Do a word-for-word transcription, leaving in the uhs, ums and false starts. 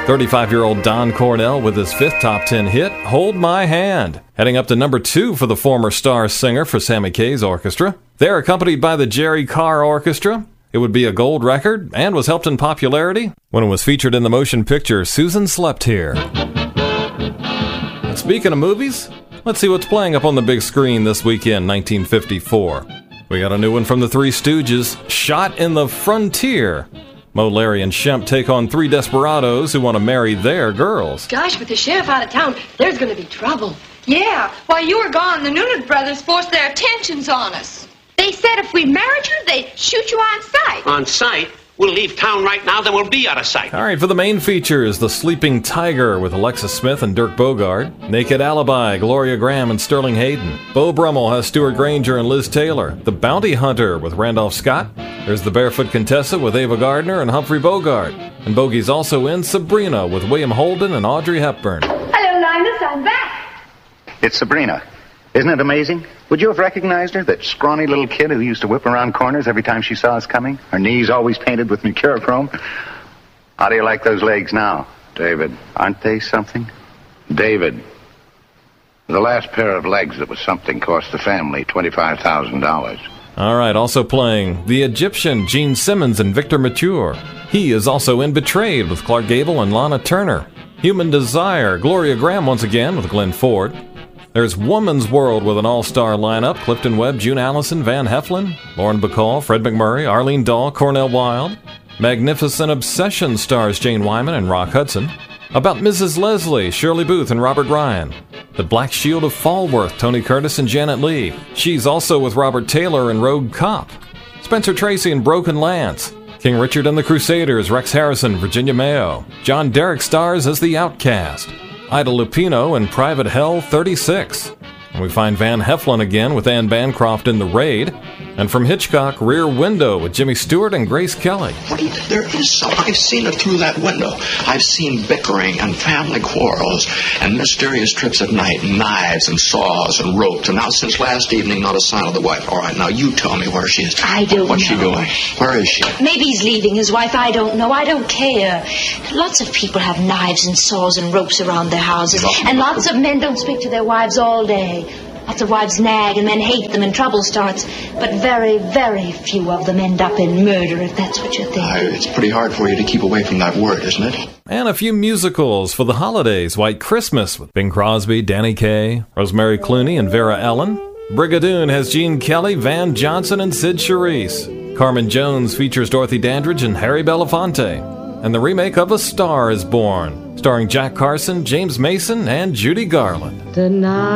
thirty-five-year-old Don Cornell with his fifth top ten hit, Hold My Hand. Heading up to number two for the former star singer for Sammy Kaye's orchestra. They're accompanied by the Jerry Carr Orchestra. It would be a gold record and was helped in popularity when it was featured in the motion picture Susan Slept Here. And speaking of movies, let's see what's playing up on the big screen this weekend, nineteen fifty-four. We got a new one from the Three Stooges, Shot in the Frontier. Mo, Larry, and Shemp take on three desperados who want to marry their girls. Gosh, with the sheriff out of town, there's going to be trouble. Yeah, while you were gone, the Noonan brothers forced their attentions on us. They said if we married you, they'd shoot you on sight. On sight? We'll leave town right now, then we'll be out of sight. All right, for the main features, The Sleeping Tiger with Alexis Smith and Dirk Bogarde. Naked Alibi, Gloria Graham and Sterling Hayden. Beau Brummel has Stuart Granger and Liz Taylor. The Bounty Hunter with Randolph Scott. There's The Barefoot Contessa with Ava Gardner and Humphrey Bogart. And Bogey's also in Sabrina with William Holden and Audrey Hepburn. Hello, Linus, I'm back. It's Sabrina. Isn't it amazing? Would you have recognized her? That scrawny little kid who used to whip around corners every time she saw us coming? Her knees always painted with mercurochrome. How do you like those legs now, David? Aren't they something? David, the last pair of legs that was something cost the family twenty-five thousand dollars. All right, also playing The Egyptian, Gene Simmons and Victor Mature. He is also in Betrayed with Clark Gable and Lana Turner. Human Desire, Gloria Graham once again with Glenn Ford. There's Woman's World with an all-star lineup, Clifton Webb, June Allison, Van Heflin, Lauren Bacall, Fred McMurray, Arlene Dahl, Cornell Wilde. Magnificent Obsession stars Jane Wyman and Rock Hudson. About Missus Leslie, Shirley Booth and Robert Ryan. The Black Shield of Falworth, Tony Curtis and Janet Leigh. She's also with Robert Taylor and Rogue Cop. Spencer Tracy and Broken Lance. King Richard and the Crusaders, Rex Harrison, Virginia Mayo. John Derek stars as the Outcast. Ida Lupino in Private Hell thirty-six. And we find Van Heflin again with Anne Bancroft in The Raid. And from Hitchcock, Rear Window with Jimmy Stewart and Grace Kelly. Wait, there is some. I've seen it through that window. I've seen bickering and family quarrels and mysterious trips at night, and knives and saws and ropes. And now since last evening, not a sign of the wife. All right, now you tell me where she is. I don't What's know. she doing? Where is she? Maybe he's leaving his wife. I don't know. I don't care. Lots of people have knives and saws and ropes around their houses. And lots of men don't speak to their wives all day. Lots of wives nag and men hate them and trouble starts. But very, very few of them end up in murder, if that's what you think. Uh, it's pretty hard for you to keep away from that word, isn't it? And a few musicals for the holidays. White Christmas with Bing Crosby, Danny Kaye, Rosemary Clooney, and Vera Ellen. Brigadoon has Gene Kelly, Van Johnson, and Sid Charisse. Carmen Jones features Dorothy Dandridge and Harry Belafonte. And the remake of A Star is Born, starring Jack Carson, James Mason, and Judy Garland. The night